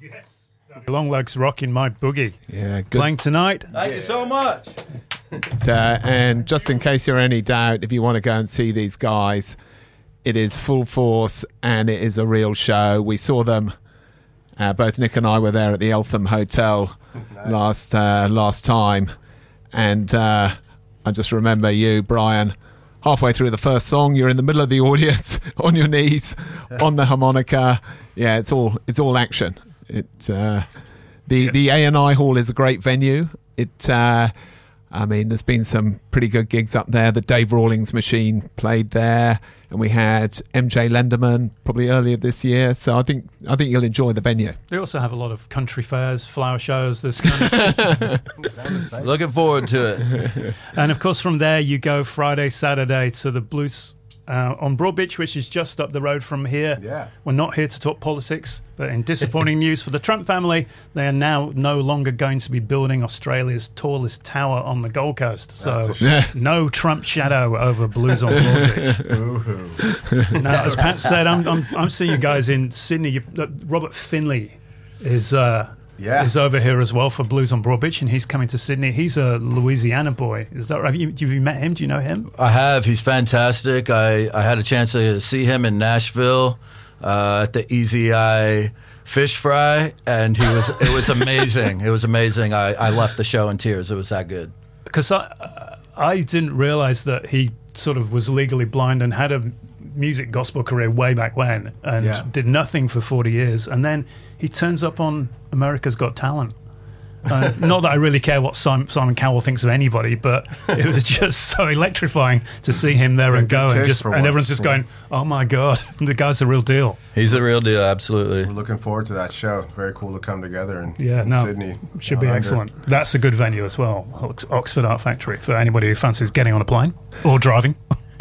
Yes. Long Legs rocking my boogie. Yeah, good. Playing tonight. Thank you so much. And just in case you're any doubt, if you want to go and see these guys, it is full force and it is a real show. We saw them. Both Nick and I were there at the Eltham Hotel last time, and I just remember you, Brian. Halfway through the first song, you're in the middle of the audience, on your knees, on the harmonica. Yeah, it's all action. The A&I Hall is a great venue. There's been some pretty good gigs up there. The Dave Rawlings Machine played there, and we had MJ Lenderman probably earlier this year. So I think you'll enjoy the venue. They also have a lot of country fairs, flower shows, this kind of stuff. Looking forward to it. And of course, from there you go Friday, Saturday to the Blues on Broadbeach, which is just up the road from here. Yeah. We're not here to talk politics, but in disappointing news for the Trump family, they are now no longer going to be building Australia's tallest tower on the Gold Coast. So no Trump shadow over Blues on Broadbeach. Now, as Pat said, I'm seeing you guys in Sydney. Robert Finley is over here as well for Blues on Broadbeach, and he's coming to Sydney. He's a Louisiana boy. Is that right? Have you met him? Do you know him? I have. He's fantastic. I had a chance to see him in Nashville at the Easy Eye Fish Fry, and it was amazing. It was amazing. I left the show in tears. It was that good. Because I didn't realize that he sort of was legally blind and had a music gospel career way back when, and did nothing for 40 years, and then he turns up on America's Got Talent. Not that I really care what Simon Cowell thinks of anybody, but it was just so electrifying to see him there and go, and everyone's just going, "Oh my God, the guy's the real deal." He's the real deal, absolutely. We're looking forward to that show. Very cool to come together in Sydney. Should be excellent. That's a good venue as well, Oxford Art Factory, for anybody who fancies getting on a plane or driving.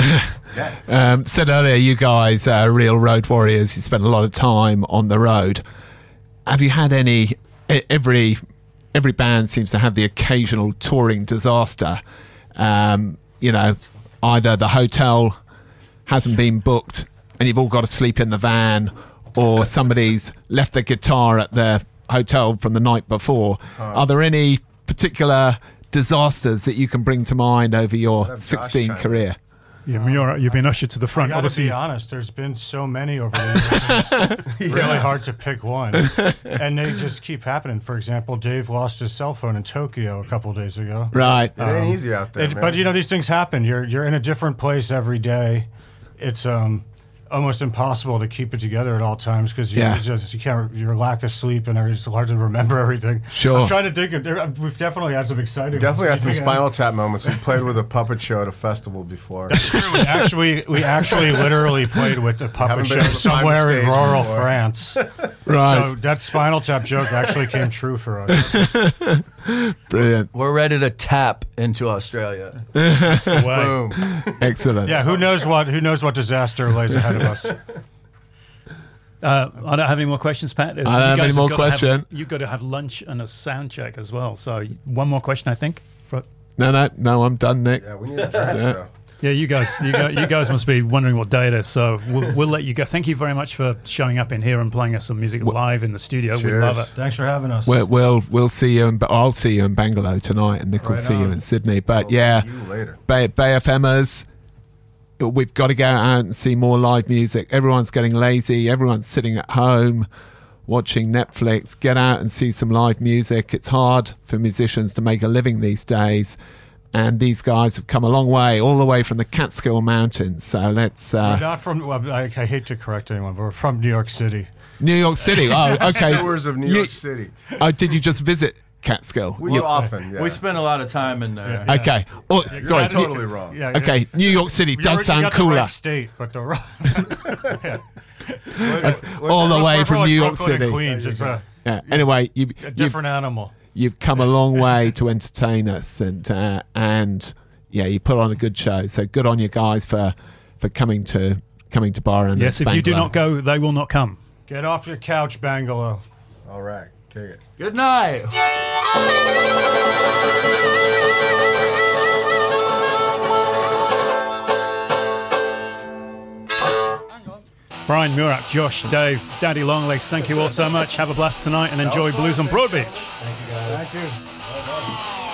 Said earlier, you guys are real road warriors. You spend a lot of time on the road. Have you had any? Every band seems to have the occasional touring disaster. Either the hotel hasn't been booked and you've all got to sleep in the van, or somebody's left their guitar at the hotel from the night before. Are there any particular disasters that you can bring to mind over your 16 career? You've been ushered to the front. I gotta be honest, there's been so many over the years. It's really hard to pick one. And they just keep happening. For example, Dave lost his cell phone in Tokyo a couple of days ago. Right. It ain't easy out there, man. But, these things happen. You're in a different place every day. It's almost impossible to keep it together at all times because you can't. Your lack of sleep and it's hard to remember everything. Sure. I'm trying to think. We've definitely had some exciting. Definitely had some Spinal Tap moments. We played with a puppet show at a festival before. That's true. We actually literally played with a puppet show somewhere in rural France. Right. So that Spinal Tap joke actually came true for us. Brilliant. We're ready to tap into Australia. That's the way. Boom. Excellent. Yeah. Who knows what disaster lays ahead of us. I don't have any more questions, Pat. I don't have any more questions. You've got to have lunch and a sound check as well. So one more question, I think. No, I'm done, Nick. Yeah, we need a drink, so. Yeah, you guys must be wondering what day it is. So we'll let you go. Thank you very much for showing up in here and playing us some music live in the studio. Cheers. We love it. Thanks for having us. We'll see you, I'll see you in Bangalore tonight, and Nick will see you in Sydney. But See you later. Bay FMers, we've got to go out and see more live music. Everyone's getting lazy. Everyone's sitting at home watching Netflix. Get out and see some live music. It's hard for musicians to make a living these days. And these guys have come a long way, all the way from the Catskill Mountains. So let's... We're not from... Well, I hate to correct anyone, but we're from New York City. New York City. Oh, okay. Sewers of New York City. Oh, did you just visit Catskill? We do often, yeah. We spend a lot of time in there. Yeah. Okay. Oh, You're sorry. totally wrong. Yeah, okay, New York City does sound cooler. The right state, but the all the way from New York Brooklyn City. And Queens. It's a Anyway, a different animal. You've come a long way to entertain us, and you put on a good show. So good on you guys for coming to Byron. Yes, if you do not go, they will not come. Get off your couch, Bangalore. All right. Kick it. Good night. Brian Murak, Josh, Dave, Daddy Longlegs, thank you all so much. Have a blast tonight and enjoy Blues on Broadbeach. Thank you, guys. Thank you.